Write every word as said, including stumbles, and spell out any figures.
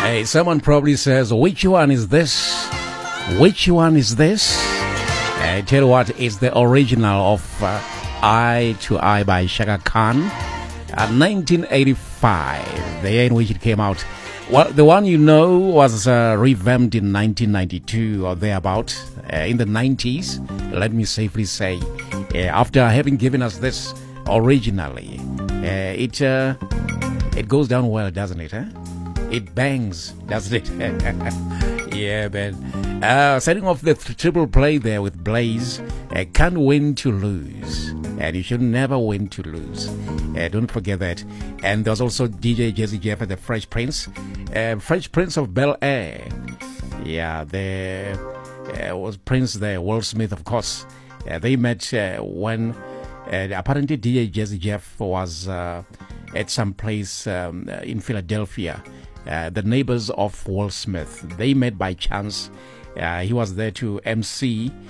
Hey, someone probably says, which one is this? Which one is this? I tell you what, it's the original of uh, Eye to Eye by Shaka Khan, uh, nineteen eighty-five, the year in which it came out. Well, the one you know was uh, revamped in nineteen ninety-two or thereabout, uh, in the nineties, let me safely say. Uh, after having given us this originally, uh, it uh, it goes down well, doesn't it? Huh? It bangs, doesn't it? Yeah, man. Uh, setting off the th- triple play there with Blaze. Uh, can't win to lose. And you should never win to lose. Uh, don't forget that. And there's also D J Jazzy Jeff and the Fresh Prince. Uh, Fresh Prince of Bel Air. Yeah, there uh, was Prince there, Will Smith, of course. Uh, they met uh, when uh, apparently D J Jazzy Jeff was uh, at some place um, in Philadelphia. Uh, the neighbors of Will Smith. They met by chance. Uh, he was there to M C